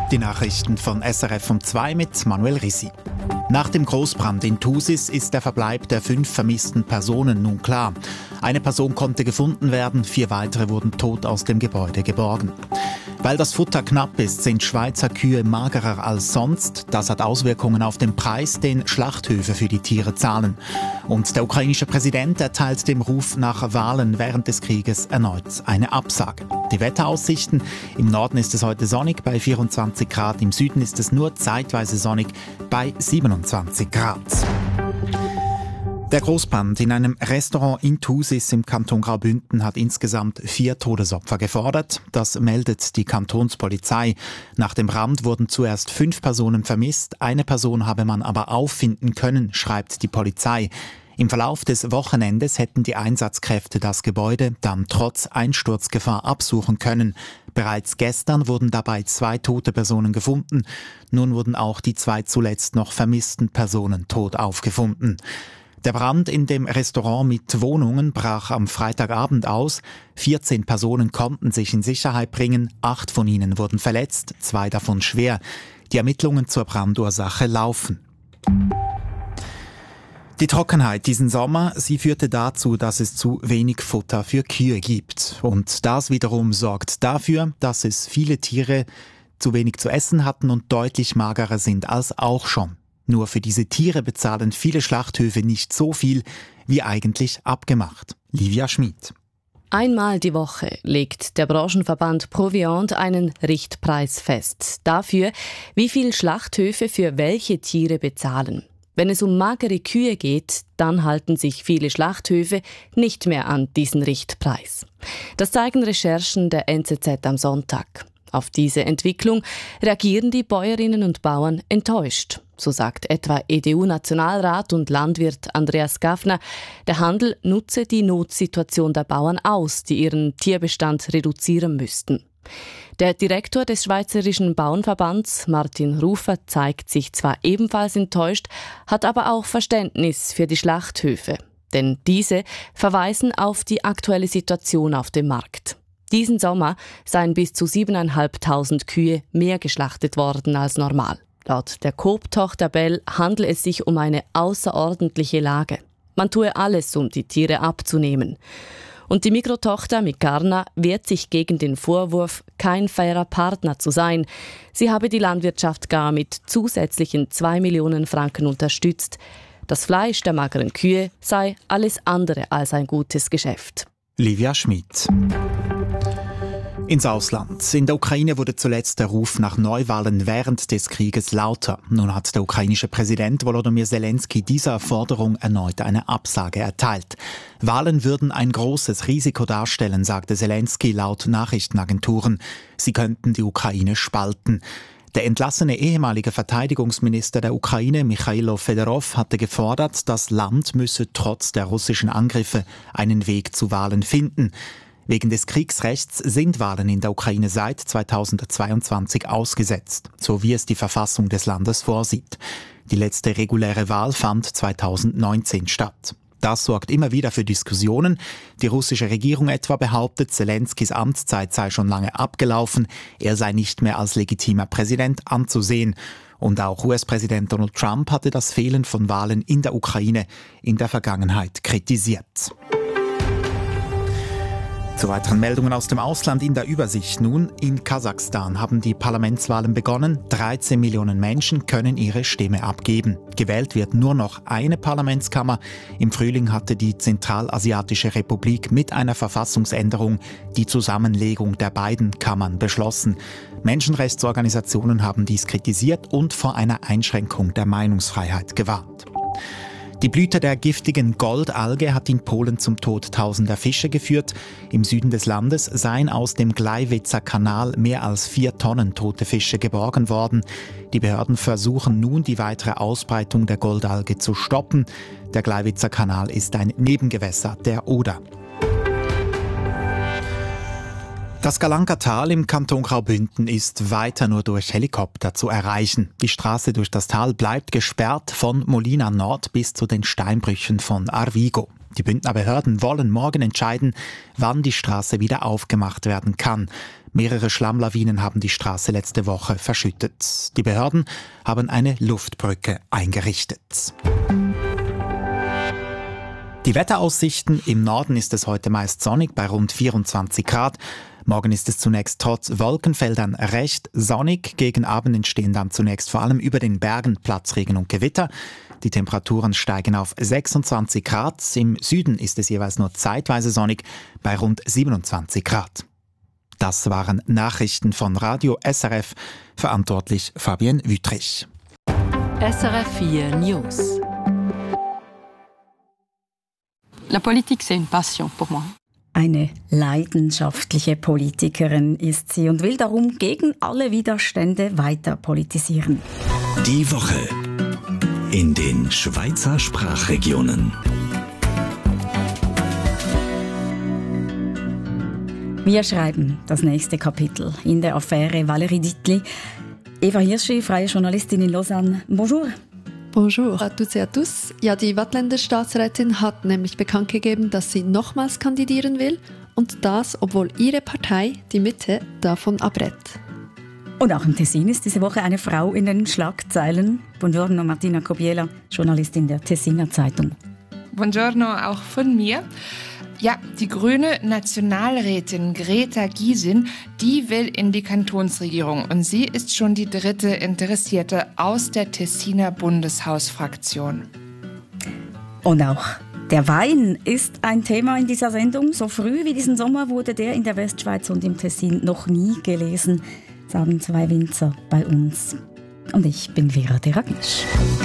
Die Nachrichten von SRF um 2 mit Manuel Rissi. Nach dem Großbrand in Thusis ist der Verbleib der 5 vermissten Personen nun klar. Eine Person konnte gefunden werden, 4 weitere wurden tot aus dem Gebäude geborgen. Weil das Futter knapp ist, sind Schweizer Kühe magerer als sonst. Das hat Auswirkungen auf den Preis, den Schlachthöfe für die Tiere zahlen. Und der ukrainische Präsident erteilt dem Ruf nach Wahlen während des Krieges erneut eine Absage. Die Wetteraussichten: im Norden ist es heute sonnig bei 24 Grad, im Süden ist es nur zeitweise sonnig bei 27 Grad. Der Großbrand in einem Restaurant in Thusis im Kanton Graubünden hat insgesamt 4 Todesopfer gefordert. Das meldet die Kantonspolizei. Nach dem Brand wurden zuerst 5 Personen vermisst. Eine Person habe man aber auffinden können, schreibt die Polizei. Im Verlauf des Wochenendes hätten die Einsatzkräfte das Gebäude dann trotz Einsturzgefahr absuchen können. Bereits gestern wurden dabei 2 tote Personen gefunden. Nun wurden auch die 2 zuletzt noch vermissten Personen tot aufgefunden. Der Brand in dem Restaurant mit Wohnungen brach am Freitagabend aus. 14 Personen konnten sich in Sicherheit bringen, 8 von ihnen wurden verletzt, 2 davon schwer. Die Ermittlungen zur Brandursache laufen. Die Trockenheit diesen Sommer, sie führte dazu, dass es zu wenig Futter für Kühe gibt. Und das wiederum sorgt dafür, dass es viele Tiere zu wenig zu essen hatten und deutlich magerer sind als auch schon. Nur für diese Tiere bezahlen viele Schlachthöfe nicht so viel, wie eigentlich abgemacht. Livia Schmid. Einmal die Woche legt der Branchenverband Proviant einen Richtpreis fest. Dafür, wie viel Schlachthöfe für welche Tiere bezahlen. Wenn es um magere Kühe geht, dann halten sich viele Schlachthöfe nicht mehr an diesen Richtpreis. Das zeigen Recherchen der NZZ am Sonntag. Auf diese Entwicklung reagieren die Bäuerinnen und Bauern enttäuscht. So sagt etwa EDU-Nationalrat und Landwirt Andreas Gaffner, der Handel nutze die Notsituation der Bauern aus, die ihren Tierbestand reduzieren müssten. Der Direktor des Schweizerischen Bauernverbands, Martin Rufer, zeigt sich zwar ebenfalls enttäuscht, hat aber auch Verständnis für die Schlachthöfe. Denn diese verweisen auf die aktuelle Situation auf dem Markt. Diesen Sommer seien bis zu 7'500 Kühe mehr geschlachtet worden als normal. Laut der Coop-Tochter Bell handle es sich um eine außerordentliche Lage. Man tue alles, um die Tiere abzunehmen. Und die Mikrotochter Mikarna wehrt sich gegen den Vorwurf, kein fairer Partner zu sein. Sie habe die Landwirtschaft gar mit zusätzlichen 2 Millionen Franken unterstützt. Das Fleisch der mageren Kühe sei alles andere als ein gutes Geschäft. Livia Schmid. Ins Ausland. In der Ukraine wurde zuletzt der Ruf nach Neuwahlen während des Krieges lauter. Nun hat der ukrainische Präsident Volodymyr Zelensky dieser Forderung erneut eine Absage erteilt. Wahlen würden ein großes Risiko darstellen, sagte Zelensky laut Nachrichtenagenturen. Sie könnten die Ukraine spalten. Der entlassene ehemalige Verteidigungsminister der Ukraine, Michailo Fedorov, hatte gefordert, das Land müsse trotz der russischen Angriffe einen Weg zu Wahlen finden. Wegen des Kriegsrechts sind Wahlen in der Ukraine seit 2022 ausgesetzt, so wie es die Verfassung des Landes vorsieht. Die letzte reguläre Wahl fand 2019 statt. Das sorgt immer wieder für Diskussionen. Die russische Regierung etwa behauptet, Zelenskys Amtszeit sei schon lange abgelaufen, er sei nicht mehr als legitimer Präsident anzusehen. Und auch US-Präsident Donald Trump hatte das Fehlen von Wahlen in der Ukraine in der Vergangenheit kritisiert. Zu weiteren Meldungen aus dem Ausland in der Übersicht nun. In Kasachstan haben die Parlamentswahlen begonnen. 13 Millionen Menschen können ihre Stimme abgeben. Gewählt wird nur noch eine Parlamentskammer. Im Frühling hatte die Zentralasiatische Republik mit einer Verfassungsänderung die Zusammenlegung der beiden Kammern beschlossen. Menschenrechtsorganisationen haben dies kritisiert und vor einer Einschränkung der Meinungsfreiheit gewarnt. Die Blüte der giftigen Goldalge hat in Polen zum Tod tausender Fische geführt. Im Süden des Landes seien aus dem Gleiwitzer Kanal mehr als 4 Tonnen tote Fische geborgen worden. Die Behörden versuchen nun, die weitere Ausbreitung der Goldalge zu stoppen. Der Gleiwitzer Kanal ist ein Nebengewässer der Oder. Das Galanka-Tal im Kanton Graubünden ist weiter nur durch Helikopter zu erreichen. Die Straße durch das Tal bleibt gesperrt von Molina Nord bis zu den Steinbrüchen von Arvigo. Die Bündner Behörden wollen morgen entscheiden, wann die Straße wieder aufgemacht werden kann. Mehrere Schlammlawinen haben die Straße letzte Woche verschüttet. Die Behörden haben eine Luftbrücke eingerichtet. Die Wetteraussichten: im Norden ist es heute meist sonnig bei rund 24 Grad. Morgen ist es zunächst trotz Wolkenfeldern recht sonnig. Gegen Abend entstehen dann zunächst vor allem über den Bergen Platzregen und Gewitter. Die Temperaturen steigen auf 26 Grad. Im Süden ist es jeweils nur zeitweise sonnig bei rund 27 Grad. Das waren Nachrichten von Radio SRF, verantwortlich Fabienne Wüttrich. SRF 4 News. La politique, c'est une passion pour moi. Eine leidenschaftliche Politikerin ist sie und will darum gegen alle Widerstände weiter politisieren. Die Woche in den Schweizer Sprachregionen. Wir schreiben das nächste Kapitel in der Affäre Valérie Dittli. Eva Hirschi, freie Journalistin in Lausanne. Bonjour. Bonjour à toutes et à tous. Ja, die Waadtländer Staatsrätin hat nämlich bekannt gegeben, dass sie nochmals kandidieren will. Und das, obwohl ihre Partei, die Mitte, davon abrät. Und auch im Tessin ist diese Woche eine Frau in den Schlagzeilen. Buongiorno, Martina Kobiela, Journalistin der Tessiner Zeitung. Buongiorno auch von mir. Ja, die grüne Nationalrätin Greta Gysin, die will in die Kantonsregierung. Und sie ist schon die dritte Interessierte aus der Tessiner Bundeshausfraktion. Und auch der Wein ist ein Thema in dieser Sendung. So früh wie diesen Sommer wurde der in der Westschweiz und im Tessin noch nie gelesen, sagen zwei Winzer bei uns. Und ich bin Vera Deragisch.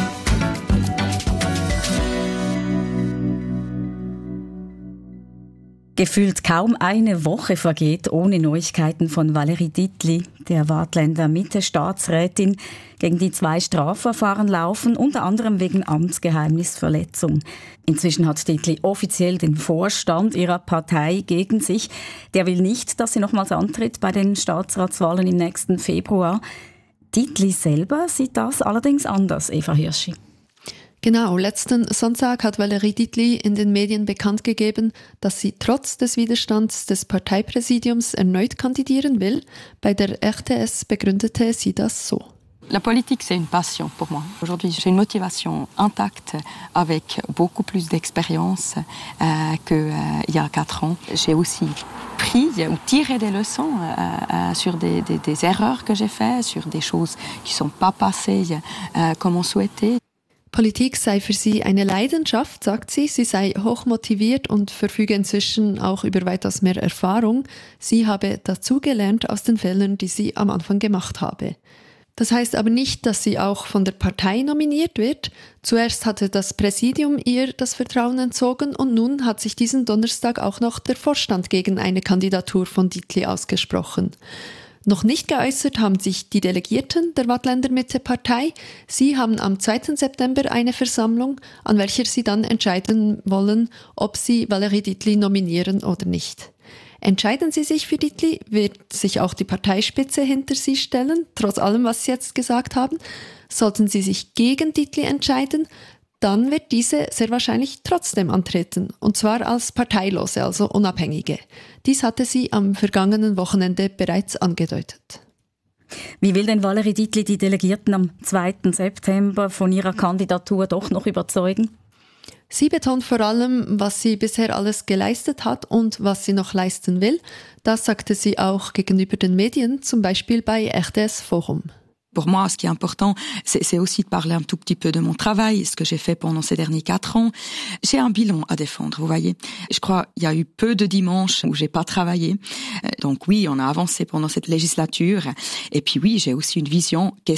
Gefühlt kaum eine Woche vergeht ohne Neuigkeiten von Valérie Dittli, der Waadtländer Mitte-Staatsrätin, gegen die 2 Strafverfahren laufen, unter anderem wegen Amtsgeheimnisverletzung. Inzwischen hat Dittli offiziell den Vorstand ihrer Partei gegen sich. Der will nicht, dass sie nochmals antritt bei den Staatsratswahlen im nächsten Februar. Dittli selber sieht das allerdings anders, Eva Hirschi. Genau, letzten Sonntag hat Valérie Dittli in den Medien bekannt gegeben, dass sie trotz des Widerstands des Parteipräsidiums erneut kandidieren will. Bei der RTS begründete sie das so. La politique, c'est une passion pour moi. Aujourd'hui, j'ai une motivation intacte avec beaucoup plus d'expérience qu'il y a 4 ans. J'ai aussi pris ou tiré des leçons sur des erreurs que j'ai faites, sur des choses qui ne sont pas passées comme on souhaitait. Politik sei für sie eine Leidenschaft, sagt sie. Sie sei hochmotiviert und verfüge inzwischen auch über weitaus mehr Erfahrung. Sie habe dazugelernt aus den Fehlern, die sie am Anfang gemacht habe. Das heißt aber nicht, dass sie auch von der Partei nominiert wird. Zuerst hatte das Präsidium ihr das Vertrauen entzogen und nun hat sich diesen Donnerstag auch noch der Vorstand gegen eine Kandidatur von Dittli ausgesprochen. Noch nicht geäußert haben sich die Delegierten der Waadtländer Mitte-Partei. Sie haben am 2. September eine Versammlung, an welcher sie dann entscheiden wollen, ob sie Valérie Dittli nominieren oder nicht. Entscheiden sie sich für Dittli, wird sich auch die Parteispitze hinter sie stellen, trotz allem, was sie jetzt gesagt haben. Sollten sie sich gegen Dittli entscheiden, dann wird diese sehr wahrscheinlich trotzdem antreten, und zwar als Parteilose, also Unabhängige. Dies hatte sie am vergangenen Wochenende bereits angedeutet. Wie will denn Valérie Dittli die Delegierten am 2. September von ihrer Kandidatur doch noch überzeugen? Sie betont vor allem, was sie bisher alles geleistet hat und was sie noch leisten will. Das sagte sie auch gegenüber den Medien, zum Beispiel bei RTS Forum. Pour moi, ce qui est important, c'est aussi de parler un tout petit peu de mon travail, ce que j'ai fait pendant ces derniers 4 ans. J'ai un bilan à défendre, vous voyez. Je crois qu'il y a eu peu de dimanches où j'ai pas travaillé. Donc oui, on a avancé pendant cette législature. Et puis oui, j'ai aussi une vision, que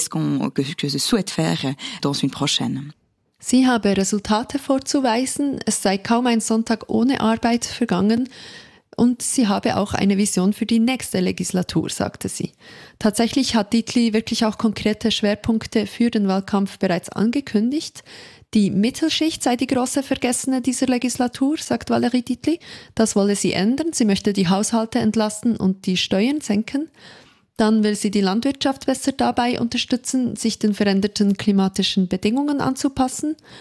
je souhaite faire dans une prochaine. Sie habe Resultate vorzuweisen, es sei kaum ein Sonntag ohne Arbeit vergangen. Und sie habe auch eine Vision für die nächste Legislatur, sagte sie. Tatsächlich hat Dittli wirklich auch konkrete Schwerpunkte für den Wahlkampf bereits angekündigt. Die Mittelschicht sei die große Vergessene dieser Legislatur, sagt Valérie Dittli. Das wolle sie ändern. Sie möchte die Haushalte entlasten und die Steuern senken. Dann will sie die Landwirtschaft besser dabei unterstützen, sich den veränderten klimatischen Bedingungen anzupassen.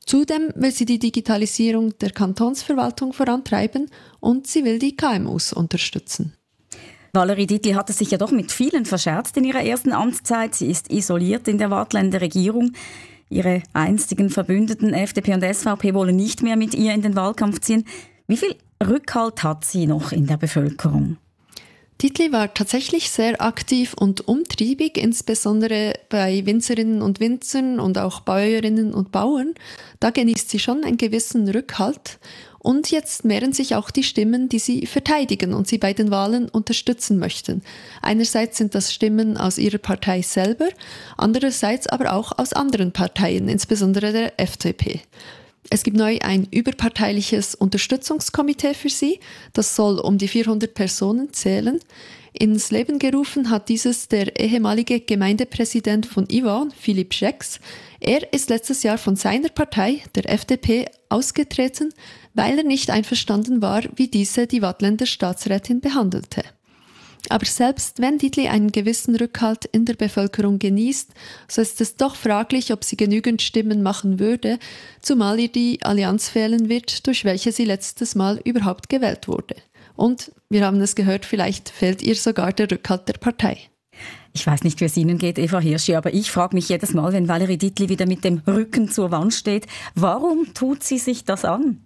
Zudem will sie die Digitalisierung der Kantonsverwaltung vorantreiben und sie will die KMUs unterstützen. Valerie Dietli hatte sich ja doch mit vielen verscherzt in ihrer ersten Amtszeit. Sie ist isoliert in der Waadtländer Regierung. Ihre einstigen Verbündeten FDP und SVP wollen nicht mehr mit ihr in den Wahlkampf ziehen. Wie viel Rückhalt hat sie noch in der Bevölkerung? Dietli war tatsächlich sehr aktiv und umtriebig, insbesondere bei Winzerinnen und Winzern und auch Bäuerinnen und Bauern. Da genießt sie schon einen gewissen Rückhalt. Und jetzt mehren sich auch die Stimmen, die sie verteidigen und sie bei den Wahlen unterstützen möchten. Einerseits sind das Stimmen aus ihrer Partei selber, andererseits aber auch aus anderen Parteien, insbesondere der FDP. Es gibt neu ein überparteiliches Unterstützungskomitee für sie. Das soll um die 400 Personen zählen. Ins Leben gerufen hat dieses der ehemalige Gemeindepräsident von Yvonne, Philipp Schex. Er ist letztes Jahr von seiner Partei, der FDP, ausgetreten, weil er nicht einverstanden war, wie diese die Waadtländer Staatsrätin behandelte. Aber selbst wenn Dietli einen gewissen Rückhalt in der Bevölkerung genießt, so ist es doch fraglich, ob sie genügend Stimmen machen würde, zumal ihr die Allianz fehlen wird, durch welche sie letztes Mal überhaupt gewählt wurde. Und, wir haben es gehört, vielleicht fehlt ihr sogar der Rückhalt der Partei. Ich weiß nicht, wie es Ihnen geht, Eva Hirschi, aber ich frage mich jedes Mal, wenn Valerie Dietli wieder mit dem Rücken zur Wand steht, warum tut sie sich das an?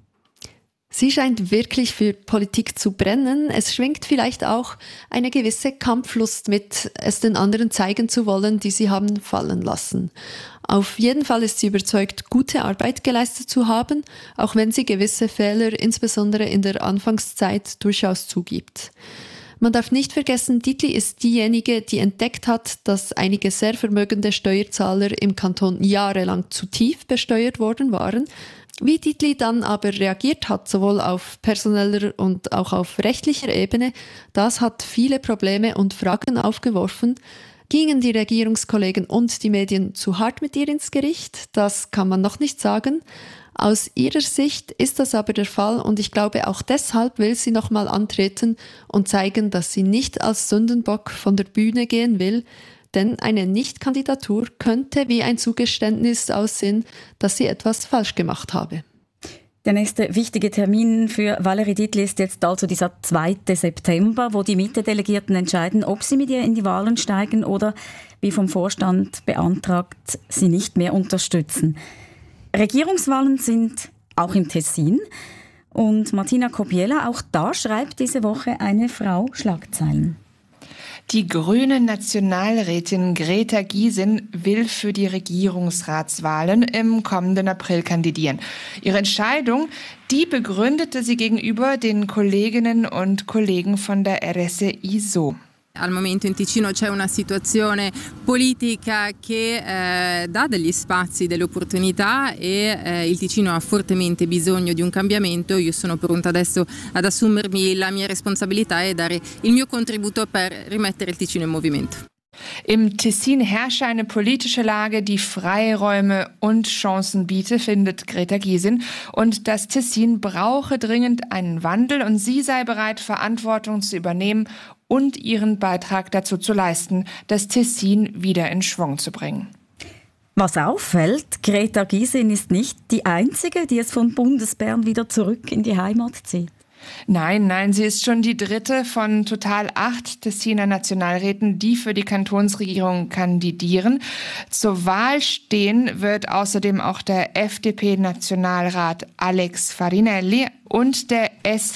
Sie scheint wirklich für Politik zu brennen. Es schwingt vielleicht auch eine gewisse Kampflust mit, es den anderen zeigen zu wollen, die sie haben fallen lassen. Auf jeden Fall ist sie überzeugt, gute Arbeit geleistet zu haben, auch wenn sie gewisse Fehler, insbesondere in der Anfangszeit, durchaus zugibt. Man darf nicht vergessen, Dietli ist diejenige, die entdeckt hat, dass einige sehr vermögende Steuerzahler im Kanton jahrelang zu tief besteuert worden waren. Wie Dietli dann aber reagiert hat, sowohl auf personeller und auch auf rechtlicher Ebene, das hat viele Probleme und Fragen aufgeworfen. Gingen die Regierungskollegen und die Medien zu hart mit ihr ins Gericht? Das kann man noch nicht sagen. Aus ihrer Sicht ist das aber der Fall und ich glaube, auch deshalb will sie nochmal antreten und zeigen, dass sie nicht als Sündenbock von der Bühne gehen will, denn eine Nicht-Kandidatur könnte wie ein Zugeständnis aussehen, dass sie etwas falsch gemacht habe. Der nächste wichtige Termin für Valerie Dietli ist jetzt also dieser 2. September, wo die Mitte-Delegierten entscheiden, ob sie mit ihr in die Wahlen steigen oder, wie vom Vorstand beantragt, sie nicht mehr unterstützen. Regierungswahlen sind auch im Tessin. Und Martina Kobiela, auch da schreibt diese Woche eine Frau Schlagzeilen. Die grüne Nationalrätin Greta Gysin will für die Regierungsratswahlen im kommenden April kandidieren. Ihre Entscheidung, die begründete sie gegenüber den Kolleginnen und Kollegen von der RSI so. Al momento in Ticino c'è una situazione politica che dà degli spazi, delle opportunità e il Ticino ha fortemente bisogno di un cambiamento. Io sono pronta adesso ad assumermi la mia responsabilità e dare il mio contributo per rimettere il Ticino in movimento. Im Tessin herrsche eine politische Lage, die Freiräume und Chancen biete, findet Greta Gysin. Und das Tessin brauche dringend einen Wandel und sie sei bereit, Verantwortung zu übernehmen und ihren Beitrag dazu zu leisten, das Tessin wieder in Schwung zu bringen. Was auffällt, Greta Gysin ist nicht die Einzige, die es von Bundesbern wieder zurück in die Heimat zieht. Nein, sie ist schon die dritte von total 8 Tessiner Nationalräten, die für die Kantonsregierung kandidieren. Zur Wahl stehen wird außerdem auch der FDP-Nationalrat Alex Farinelli und der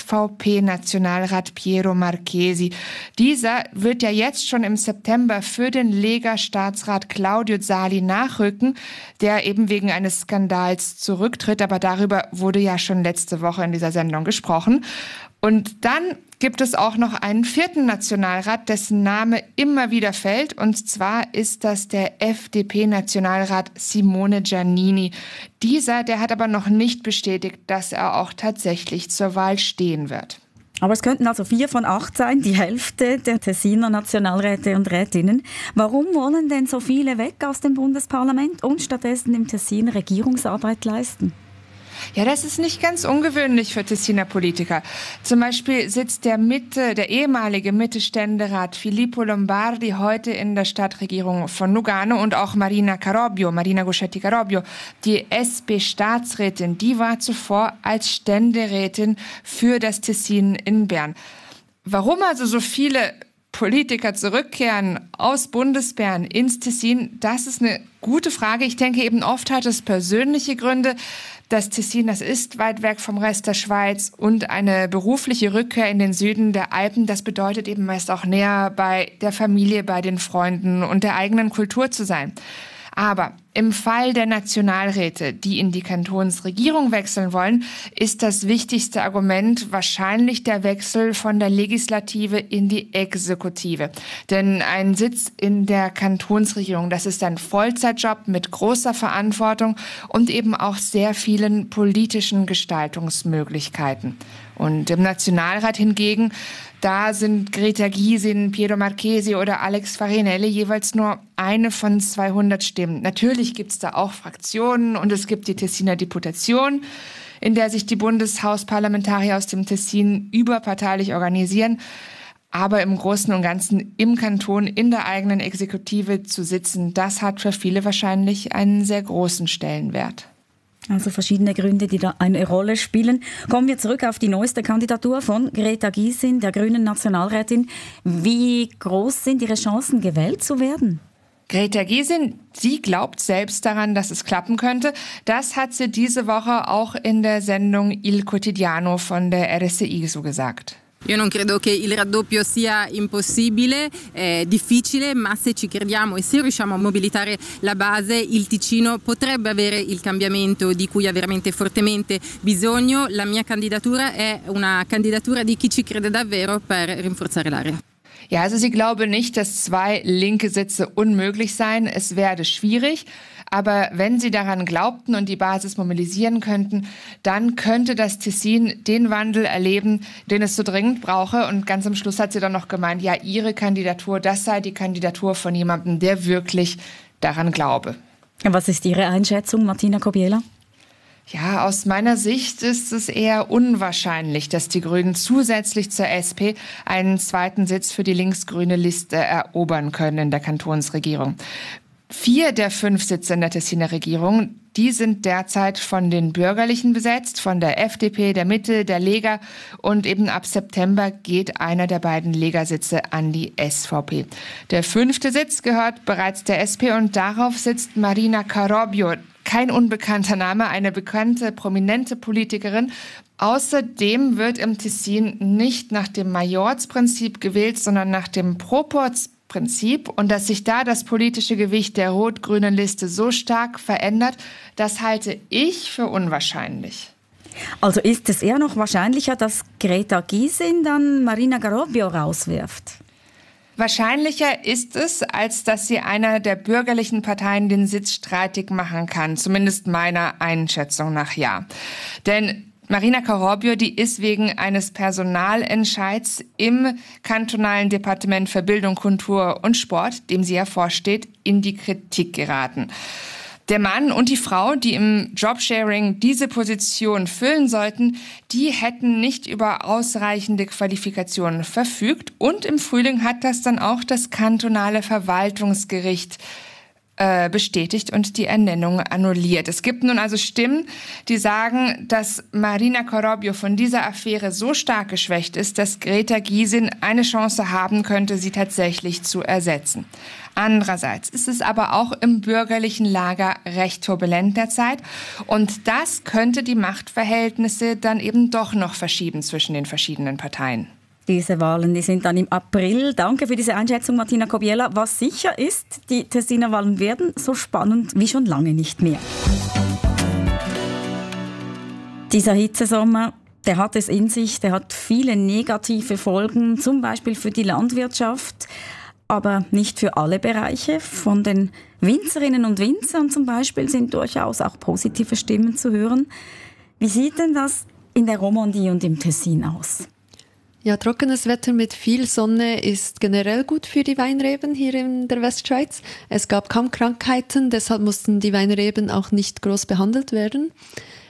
SVP-Nationalrat Piero Marchesi. Dieser wird ja jetzt schon im September für den Lega-Staatsrat Claudio Zali nachrücken, der eben wegen eines Skandals zurücktritt. Aber darüber wurde ja schon letzte Woche in dieser Sendung gesprochen. Und dann gibt es auch noch einen 4. Nationalrat, dessen Name immer wieder fällt. Und zwar ist das der FDP-Nationalrat Simone Giannini. Der hat aber noch nicht bestätigt, dass er auch tatsächlich zur Wahl stehen wird. Aber es könnten also 4 von 8 sein, die Hälfte der Tessiner Nationalräte und Rätinnen. Warum wollen denn so viele weg aus dem Bundesparlament und stattdessen im Tessin Regierungsarbeit leisten? Ja, das ist nicht ganz ungewöhnlich für Tessiner Politiker. Zum Beispiel sitzt der ehemalige Mitte-Ständerat Filippo Lombardi heute in der Stadtregierung von Lugano und auch Marina Goscetti Carobbio, die SP-Staatsrätin, die war zuvor als Ständerätin für das Tessin in Bern. Warum also so viele Politiker zurückkehren aus Bundesbern ins Tessin, das ist eine gute Frage. Ich denke eben oft hat es persönliche Gründe. Das Tessin, das ist weit weg vom Rest der Schweiz und eine berufliche Rückkehr in den Süden der Alpen, das bedeutet eben meist auch näher bei der Familie, bei den Freunden und der eigenen Kultur zu sein. Aber im Fall der Nationalräte, die in die Kantonsregierung wechseln wollen, ist das wichtigste Argument wahrscheinlich der Wechsel von der Legislative in die Exekutive. Denn ein Sitz in der Kantonsregierung, das ist ein Vollzeitjob mit großer Verantwortung und eben auch sehr vielen politischen Gestaltungsmöglichkeiten. Und im Nationalrat hingegen, da sind Greta Gysin, Piero Marchesi oder Alex Farinelli jeweils nur eine von 200 Stimmen. Natürlich gibt es da auch Fraktionen und es gibt die Tessiner Deputation, in der sich die Bundeshausparlamentarier aus dem Tessin überparteilich organisieren. Aber im Großen und Ganzen im Kanton, in der eigenen Exekutive zu sitzen, das hat für viele wahrscheinlich einen sehr großen Stellenwert. Also verschiedene Gründe, die da eine Rolle spielen. Kommen wir zurück auf die neueste Kandidatur von Greta Gysin, der grünen Nationalrätin. Wie groß sind ihre Chancen, gewählt zu werden? Greta Gysin, sie glaubt selbst daran, dass es klappen könnte. Das hat sie diese Woche auch in der Sendung Il Quotidiano von der RSI so gesagt. Io non credo che il raddoppio sia impossibile, è difficile, ma se ci crediamo e se riusciamo a mobilitare la base, il Ticino potrebbe avere il cambiamento di cui ha veramente fortemente bisogno. La mia candidatura è una candidatura di chi ci crede davvero per rinforzare l'area. Ja, also sie glaube nicht, dass 2 linke Sitze unmöglich seien. Es werde schwierig. Aber wenn sie daran glaubten und die Basis mobilisieren könnten, dann könnte das Tessin den Wandel erleben, den es so dringend brauche. Und ganz am Schluss hat sie dann noch gemeint, ja, ihre Kandidatur, das sei die Kandidatur von jemandem, der wirklich daran glaube. Was ist Ihre Einschätzung, Martina Kobiela? Ja, aus meiner Sicht ist es eher unwahrscheinlich, dass die Grünen zusätzlich zur SP einen zweiten Sitz für die linksgrüne Liste erobern können in der Kantonsregierung. 4 der 5 Sitze in der Tessiner Regierung, die sind derzeit von den Bürgerlichen besetzt, von der FDP, der Mitte, der Lega und eben ab September geht einer der beiden Lega-Sitze an die SVP. Der 5. Sitz gehört bereits der SP und darauf sitzt Marina Carobbio. Kein unbekannter Name, eine bekannte, prominente Politikerin. Außerdem wird im Tessin nicht nach dem Majorzprinzip gewählt, sondern nach dem Proporzprinzip. Und dass sich da das politische Gewicht der rot-grünen Liste so stark verändert, das halte ich für unwahrscheinlich. Also ist es eher noch wahrscheinlicher, dass Greta Gysin dann Marina Carobbio rauswirft? Wahrscheinlicher ist es, als dass sie einer der bürgerlichen Parteien den Sitz streitig machen kann. Zumindest meiner Einschätzung nach ja. Denn Marina Carobbio, die ist wegen eines Personalentscheids im kantonalen Departement für Bildung, Kultur und Sport, dem sie ja vorsteht, in die Kritik geraten. Der Mann und die Frau, die im Jobsharing diese Position füllen sollten, die hätten nicht über ausreichende Qualifikationen verfügt. Und im Frühling hat das dann auch das kantonale Verwaltungsgericht bestätigt und die Ernennung annulliert. Es gibt nun also Stimmen, die sagen, dass Marina Carobbio von dieser Affäre so stark geschwächt ist, dass Greta Gysin eine Chance haben könnte, sie tatsächlich zu ersetzen. Andererseits ist es aber auch im bürgerlichen Lager recht turbulent derzeit und das könnte die Machtverhältnisse dann eben doch noch verschieben zwischen den verschiedenen Parteien. Diese Wahlen, die sind dann im April. Danke für diese Einschätzung, Martina Kobiela. Was sicher ist, die Tessiner Wahlen werden so spannend wie schon lange nicht mehr. Dieser Hitzesommer, der hat es in sich, der hat viele negative Folgen, zum Beispiel für die Landwirtschaft, aber nicht für alle Bereiche. Von den Winzerinnen und Winzern zum Beispiel sind durchaus auch positive Stimmen zu hören. Wie sieht denn das in der Romandie und im Tessin aus? Ja, trockenes Wetter mit viel Sonne ist generell gut für die Weinreben hier in der Westschweiz. Es gab kaum Krankheiten, deshalb mussten die Weinreben auch nicht groß behandelt werden.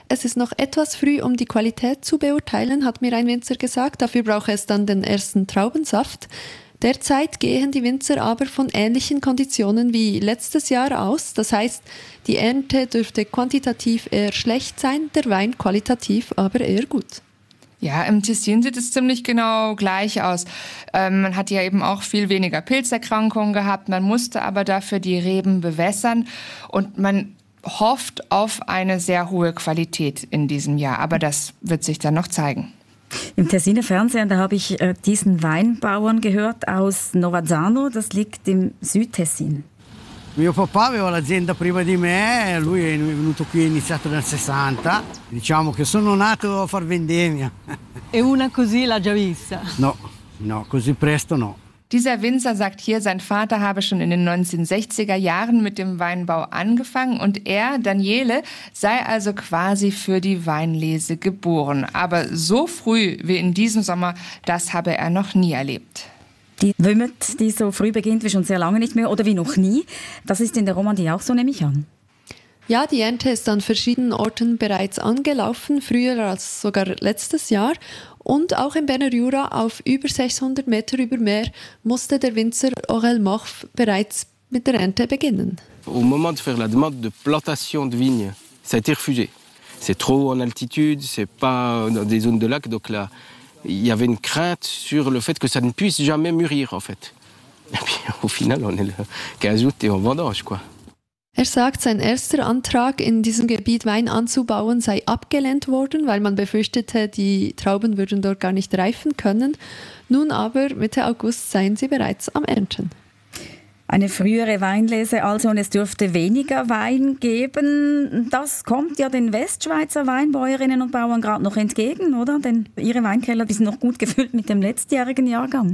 es ist noch etwas früh, um die Qualität zu beurteilen, hat mir ein Winzer gesagt. Dafür brauche es dann den ersten Traubensaft. Derzeit gehen die Winzer aber von ähnlichen Konditionen wie letztes Jahr aus. Das heißt, die Ernte dürfte quantitativ eher schlecht sein, der Wein qualitativ aber eher gut. Ja, im Tessin sieht es ziemlich genau gleich aus. Man hat ja eben auch viel weniger Pilzerkrankungen gehabt, man musste aber dafür die Reben bewässern und man hofft auf eine sehr hohe Qualität in diesem Jahr, aber das wird sich dann noch zeigen. Im Tessiner Fernsehen, da habe ich diesen Weinbauern gehört aus Novazzano, das liegt im Südtessin. Mio papà aveva l'azienda prima di me, lui è venuto qui, è iniziato nel 60. Diciamo che sono nato a far vendemmia. E una così l'ha già vista? No, così presto no. Dieser Winzer sagt hier, sein Vater habe schon in den 1960er Jahren mit dem Weinbau angefangen und er, Daniele, sei also quasi für die Weinlese geboren. Aber so früh wie in diesem Sommer, das habe er noch nie erlebt. Die Wümmet, die so früh beginnt wie schon sehr lange nicht mehr oder wie noch nie, das ist in der Romandie auch so, nehme ich an. Ja, die Ernte ist an verschiedenen Orten bereits angelaufen, früher als sogar letztes Jahr. Und auch im Berner Jura auf über 600 Meter über Meer musste der Winzer Aurel Morf bereits mit der Ernte beginnen. Au moment de faire la demande de plantation de vignes, ça a été refusé. C'est trop en altitude, c'est pas dans des zones de lac, donc là, il y avait une crainte sur le fait que ça ne puisse jamais mûrir en fait. Et puis au final, on est le 15 août et on vendange quoi. Er sagt, sein erster Antrag, in diesem Gebiet Wein anzubauen, sei abgelehnt worden, weil man befürchtete, die Trauben würden dort gar nicht reifen können. Nun aber, Mitte August, seien sie bereits am Ernten. Eine frühere Weinlese also und es dürfte weniger Wein geben. Das kommt ja den Westschweizer Weinbäuerinnen und Bauern gerade noch entgegen, oder? Denn ihre Weinkeller sind noch gut gefüllt mit dem letztjährigen Jahrgang.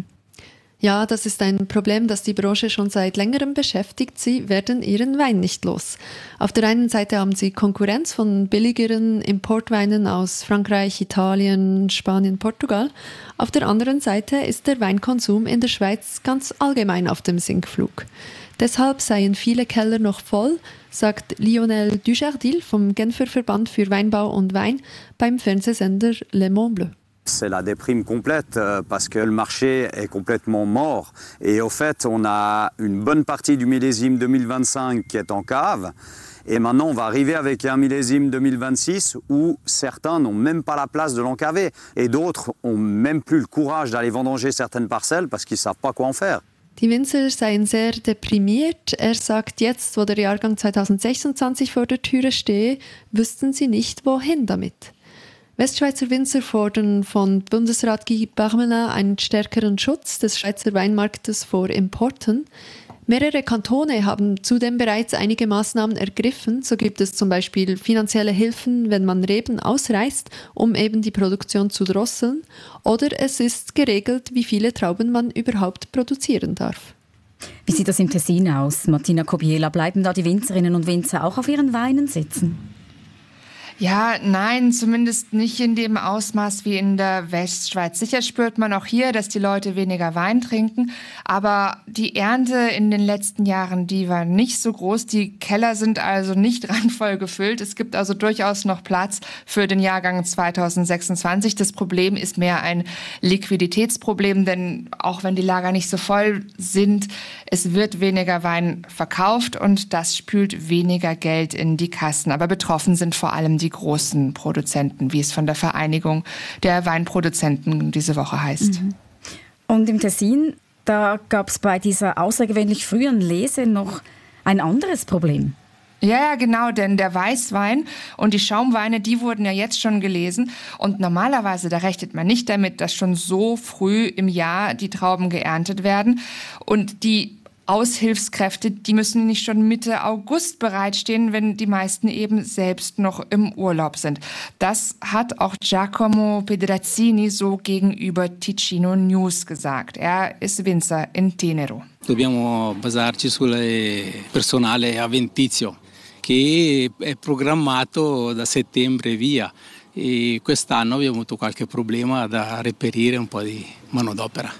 Ja, das ist ein Problem, das die Branche schon seit längerem beschäftigt. Sie werden ihren Wein nicht los. Auf der einen Seite haben sie Konkurrenz von billigeren Importweinen aus Frankreich, Italien, Spanien, Portugal. Auf der anderen Seite ist der Weinkonsum in der Schweiz ganz allgemein auf dem Sinkflug. Deshalb seien viele Keller noch voll, sagt Lionel Dujardil vom Genfer Verband für Weinbau und Wein beim Fernsehsender Le Mont Bleu. C'est la déprime complète parce que le marché est complètement mort. Et au fait, on a une bonne partie du millésime 2025 qui est en cave. Et maintenant, on va arriver avec un millésime 2026 où certains n'ont même pas la place de l'encaver. Et d'autres n'ont même plus le courage d'aller vendanger certaines parcelles parce qu'ils ne savent pas quoi en faire. Die Winzer seien sehr deprimiert. Er sagt, jetzt, wo der Jahrgang 2026 vor der Türe stehe, wüssten sie nicht, wohin damit. Westschweizer Winzer fordern von Bundesrat Guy Parmelin einen stärkeren Schutz des Schweizer Weinmarktes vor Importen. Mehrere Kantone haben zudem bereits einige Maßnahmen ergriffen. So gibt es zum Beispiel finanzielle Hilfen, wenn man Reben ausreißt, um eben die Produktion zu drosseln. Oder es ist geregelt, wie viele Trauben man überhaupt produzieren darf. Wie sieht das im Tessin aus, Martina Kobiela? Bleiben da die Winzerinnen und Winzer auch auf ihren Weinen sitzen? Ja, nein, zumindest nicht in dem Ausmaß wie in der Westschweiz. Sicher spürt man auch hier, dass die Leute weniger Wein trinken, aber die Ernte in den letzten Jahren, die war nicht so groß. Die Keller sind also nicht randvoll gefüllt. Es gibt also durchaus noch Platz für den Jahrgang 2026. Das Problem ist mehr ein Liquiditätsproblem, denn auch wenn die Lager nicht so voll sind, es wird weniger Wein verkauft und das spült weniger Geld in die Kassen. Aber betroffen sind vor allem die großen Produzenten, wie es von der Vereinigung der Weinproduzenten diese Woche heißt. Und im Tessin, da gab es bei dieser außergewöhnlich frühen Lese noch ein anderes Problem. Ja, genau, denn der Weißwein und die Schaumweine, die wurden ja jetzt schon gelesen. Und normalerweise, da rechnet man nicht damit, dass schon so früh im Jahr die Trauben geerntet werden. Und die Aushilfskräfte, die müssen nicht schon Mitte August bereitstehen, wenn die meisten eben selbst noch im Urlaub sind. Das hat auch Giacomo Pedrazzini so gegenüber Ticino News gesagt. Er ist Winzer in Tenero. Dobbiamo basarci sul personale avventizio che è programmato da settembre via. E quest'anno abbiamo avuto qualche problema da reperire un po' di manodopera.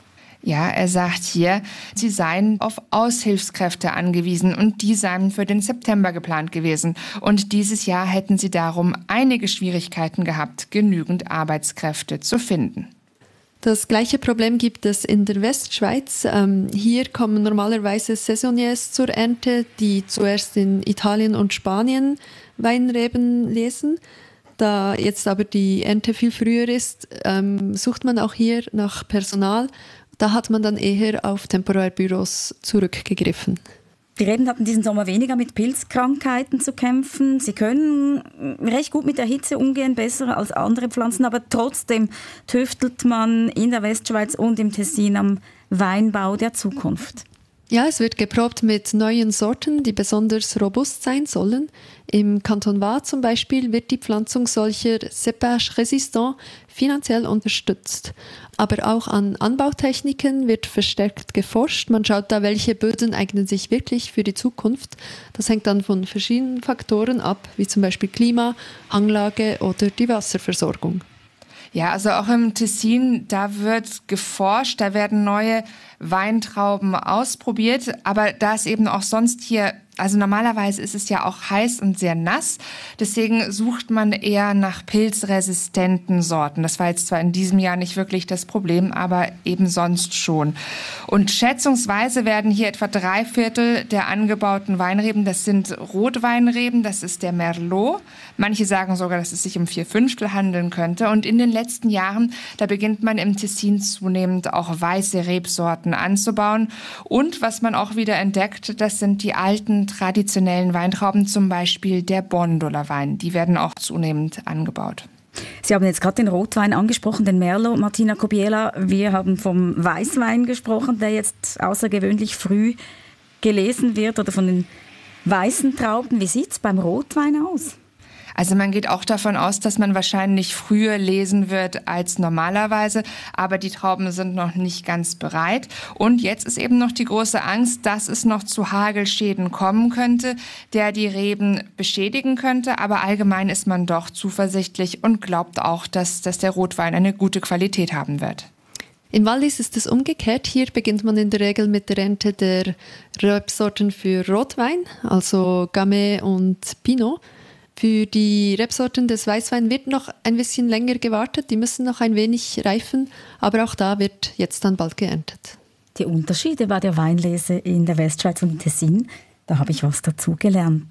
Ja, er sagt hier, sie seien auf Aushilfskräfte angewiesen und die seien für den September geplant gewesen. Und dieses Jahr hätten sie darum einige Schwierigkeiten gehabt, genügend Arbeitskräfte zu finden. Das gleiche Problem gibt es in der Westschweiz. Hier kommen normalerweise Saisonniers zur Ernte, die zuerst in Italien und Spanien Weinreben lesen. Da jetzt aber die Ernte viel früher ist, sucht man auch hier nach Personal. Da hat man dann eher auf Temporärbüros zurückgegriffen. Die Reben hatten diesen Sommer weniger mit Pilzkrankheiten zu kämpfen. Sie können recht gut mit der Hitze umgehen, besser als andere Pflanzen, aber trotzdem tüftelt man in der Westschweiz und im Tessin am Weinbau der Zukunft. Ja, es wird geprobt mit neuen Sorten, die besonders robust sein sollen. Im Kanton Waadt zum Beispiel wird die Pflanzung solcher Cépage résistants finanziell unterstützt. Aber auch an Anbautechniken wird verstärkt geforscht. Man schaut da, welche Böden eignen sich wirklich für die Zukunft. Das hängt dann von verschiedenen Faktoren ab, wie zum Beispiel Klima, Hanglage oder die Wasserversorgung. Ja, also auch im Tessin, da wird geforscht, da werden neue Weintrauben ausprobiert, aber da ist eben auch sonst hier, also normalerweise ist es ja auch heiß und sehr nass, deswegen sucht man eher nach pilzresistenten Sorten. Das war jetzt zwar in diesem Jahr nicht wirklich das Problem, aber eben sonst schon. Und schätzungsweise werden hier etwa 3/4 der angebauten Weinreben, das sind Rotweinreben, das ist der Merlot. Manche sagen sogar, dass es sich um 4/5 handeln könnte. Und in den letzten Jahren, da beginnt man im Tessin zunehmend auch weiße Rebsorten anzubauen. Und was man auch wieder entdeckt, das sind die alten traditionellen Weintrauben, zum Beispiel der Bondoler Wein. Die werden auch zunehmend angebaut. Sie haben jetzt gerade den Rotwein angesprochen, den Merlot, Martina Kobiela. Wir haben vom Weißwein gesprochen, der jetzt außergewöhnlich früh gelesen wird, oder von den weißen Trauben. Wie sieht es beim Rotwein aus? Also man geht auch davon aus, dass man wahrscheinlich früher lesen wird als normalerweise, aber die Trauben sind noch nicht ganz bereit. Und jetzt ist eben noch die große Angst, dass es noch zu Hagelschäden kommen könnte, der die Reben beschädigen könnte. Aber allgemein ist man doch zuversichtlich und glaubt auch, dass der Rotwein eine gute Qualität haben wird. Im Wallis ist es umgekehrt. Hier beginnt man in der Regel mit der Ernte der Rebsorten für Rotwein, also Gamay und Pinot. Für die Rebsorten des Weißwein wird noch ein bisschen länger gewartet, die müssen noch ein wenig reifen, aber auch da wird jetzt dann bald geerntet. Die Unterschiede bei der Weinlese in der Westschweiz und im Tessin, da habe ich was dazugelernt.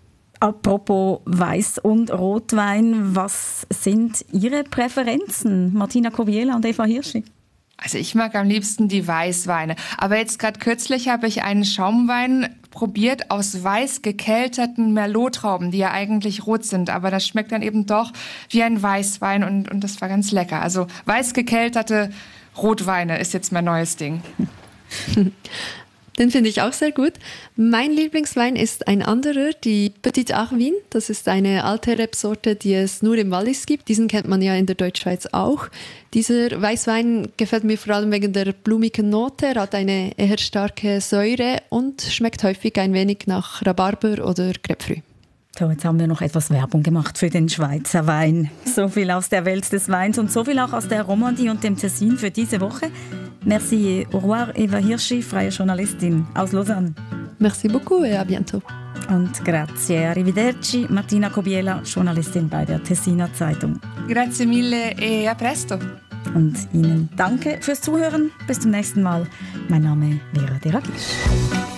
Apropos Weiß- und Rotwein, was sind Ihre Präferenzen, Martina Kobiela und Eva Hirschi? Also ich mag am liebsten die Weißweine. Aber jetzt gerade kürzlich habe ich einen Schaumwein probiert aus weiß gekelterten Merlot-Trauben, die ja eigentlich rot sind. Aber das schmeckt dann eben doch wie ein Weißwein und das war ganz lecker. Also weiß gekelterte Rotweine ist jetzt mein neues Ding. Den finde ich auch sehr gut. Mein Lieblingswein ist ein anderer, die Petit Arvin. Das ist eine alte Rebsorte, die es nur im Wallis gibt. Diesen kennt man ja in der Deutschschweiz auch. Dieser Weißwein gefällt mir vor allem wegen der blumigen Note. Er hat eine eher starke Säure und schmeckt häufig ein wenig nach Rhabarber oder Grapefruit. So, jetzt haben wir noch etwas Werbung gemacht für den Schweizer Wein. So viel aus der Welt des Weins und so viel auch aus der Romandie und dem Tessin für diese Woche. Merci, au revoir, Eva Hirschi, freie Journalistin aus Lausanne. Merci beaucoup et à bientôt. Und grazie, arrivederci, Martina Kobiela, Journalistin bei der Tessiner Zeitung. Grazie mille e a presto. Und Ihnen danke fürs Zuhören. Bis zum nächsten Mal. Mein Name ist Vera Deragisch.